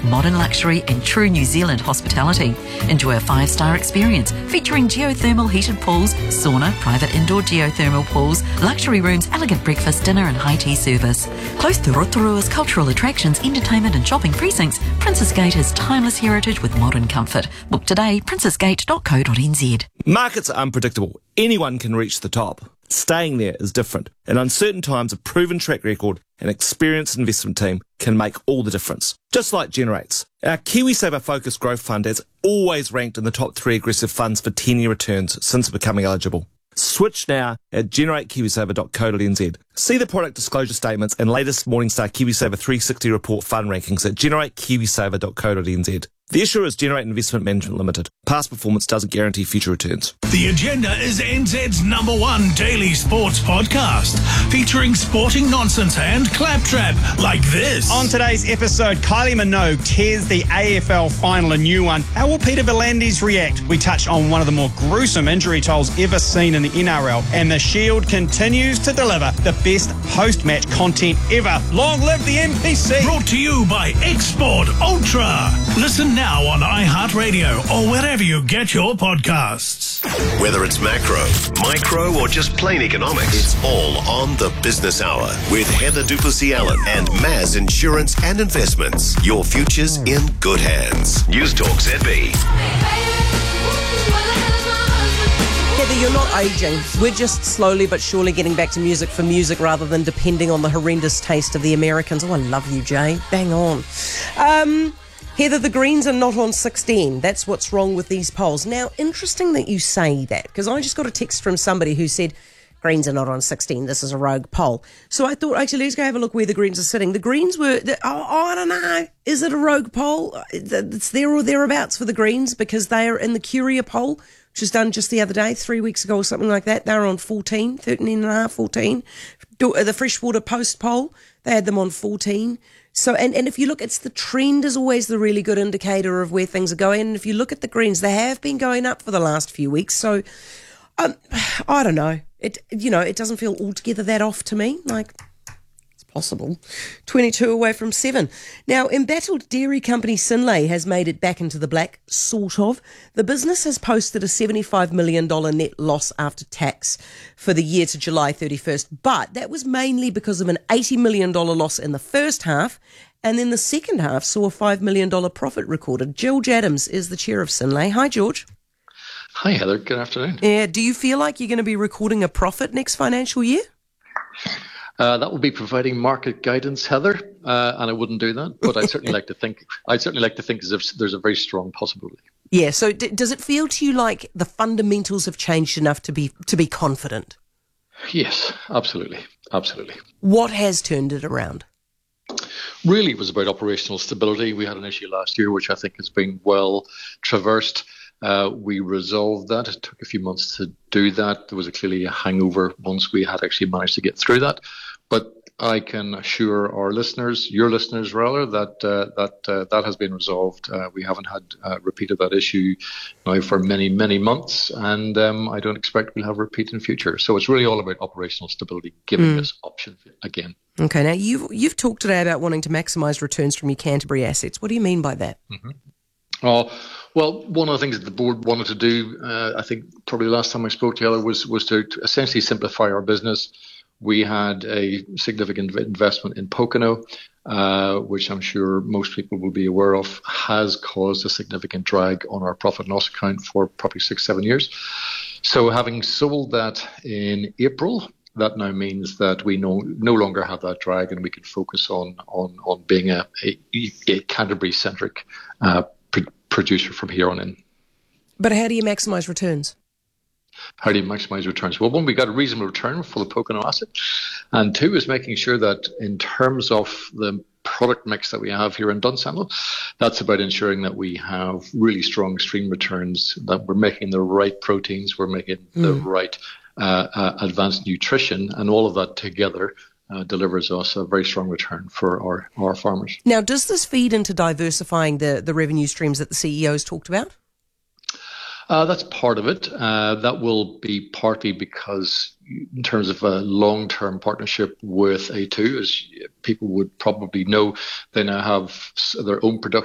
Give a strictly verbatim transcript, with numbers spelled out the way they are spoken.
modern luxury and true New Zealand hospitality. Enjoy a five-star experience featuring geothermal heated pools, sauna, private indoor geothermal pools, luxury rooms, elegant breakfast, dinner and high tea service. Close to Rotorua's cultural attractions, entertainment and shopping precincts, Princess Gate has timeless heritage with modern comfort. Book today, princess gate dot co dot n z. Markets are unpredictable. Anyone can reach the top. Staying there is different. In uncertain times, a proven track record and experienced investment team can make all the difference. Just like Generates. Our KiwiSaver Focus Growth Fund has always ranked in the top three aggressive funds for ten-year returns since becoming eligible. Switch now at generate kiwisaver dot co dot n z. See the product disclosure statements and latest Morningstar KiwiSaver three sixty report fund rankings at generate kiwisaver dot co dot n z. The issuer is Generate Investment Management Limited. Past performance doesn't guarantee future returns. The Agenda is N Z's number one daily sports podcast, featuring sporting nonsense and claptrap like this. On today's episode, Kylie Minogue tears the A F L final a new one. How will Peter V'landys react? We touch on one of the more gruesome injury tolls ever seen in the N R L. And the Shield continues to deliver the best post-match content ever. Long live the N P C! Brought to you by Export Ultra. Listen now on iHeartRadio or wherever you get your podcasts. Whether it's macro, micro, or just plain economics, it's all on the Business Hour with Heather Duplessis-Allen and Maz Insurance and Investments. Your future's in good hands. News Talk Z B. Heather, you're not aging. We're just slowly but surely getting back to music for music rather than depending on the horrendous taste of the Americans. Oh, I love you, Jay. Bang on. Um... Heather, the Greens are not on sixteen. That's what's wrong with these polls. Now, interesting that you say that, because I just got a text from somebody who said, Greens are not on sixteen. This is a rogue poll. So I thought, actually, let's go have a look where the Greens are sitting. The Greens were, the, oh, oh, I don't know. Is it a rogue poll? It's there or thereabouts for the Greens because they are in the Curia poll, which was done just the other day, three weeks ago or something like that. They were on fourteen, thirteen and a half, fourteen. The Freshwater Post poll, they had them on fourteen. So, and, and if you look, it's the trend is always the really good indicator of where things are going. And if you look at the Greens, they have been going up for the last few weeks. So, um, I don't know. It, you know, it doesn't feel altogether that off to me. Like, it's possible. twenty-two away from seven. Now, embattled dairy company Synlait has made it back into the black, sort of. The business has posted a seventy-five million dollars net loss after tax for the year to July thirty-first, but that was mainly because of an eighty million dollars loss in the first half, and then the second half saw a five million dollars profit recorded. George Adams is the chair of Synlait. Hi, George. Hi, Heather. Good afternoon. Yeah, do you feel like you're going to be recording a profit next financial year? Uh, that will be providing market guidance, Heather, uh, and I wouldn't do that. But I'd certainly like to think. I'd certainly like to think as if there's a very strong possibility. Yeah. So, d- does it feel to you like the fundamentals have changed enough to be to be confident? Yes, absolutely, absolutely. What has turned it around? Really, it was about operational stability. We had an issue last year, which I think has been well traversed. Uh, we resolved that. It took a few months to do that. There was a, clearly a hangover once we had actually managed to get through that. But I can assure our listeners, your listeners rather, that uh, that uh, that has been resolved. Uh, we haven't had uh, repeat of that issue now for many, many months, and um, I don't expect we'll have a repeat in future. So it's really all about operational stability, giving mm. this option again. Okay, now you've you've talked today about wanting to maximise returns from your Canterbury assets. What do you mean by that? Mm-hmm. Oh, well, one of the things that the board wanted to do, uh, I think probably the last time I spoke together, was was to, to essentially simplify our business. We had a significant investment in Pokeno, uh, which I'm sure most people will be aware of, has caused a significant drag on our profit and loss account for probably six, seven years. So having sold that in April, that now means that we no, no longer have that drag and we can focus on on, on being a, a, a Canterbury-centric uh, pr- producer from here on in. But how do you maximise returns? How do you maximise returns? Well, one, we got a reasonable return for the Pokeno asset. And two is making sure that in terms of the product mix that we have here in Dunsandel, that's about ensuring that we have really strong stream returns, that we're making the right proteins, we're making mm. the right uh, uh, advanced nutrition, and all of that together uh, delivers us a very strong return for our, our farmers. Now, does this feed into diversifying the, the revenue streams that the C E Os talked about? Uh, that's part of it. Uh, that will be partly because in terms of a long-term partnership with A two, as people would probably know, they now have their own production